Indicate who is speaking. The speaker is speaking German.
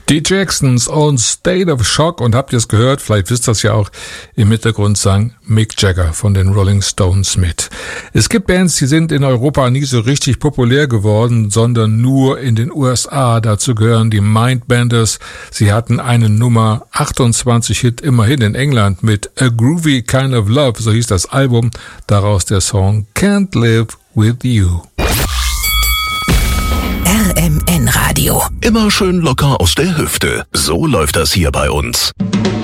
Speaker 1: Die Jacksons on State of Shock, und habt ihr es gehört, vielleicht wisst ihr es ja auch, im Hintergrund sang Mick Jagger von den Rolling Stones mit. Es gibt Bands, die sind in Europa nie so richtig populär geworden, sondern nur in den USA. Dazu gehören die Mindbenders. Sie hatten einen Nummer 28 Hit immerhin in England mit A Groovy Kind of Love, so hieß das Album, daraus der Song Can't Live With You.
Speaker 2: RMN Radio.
Speaker 3: Immer schön locker aus der Hüfte. So läuft das hier bei uns.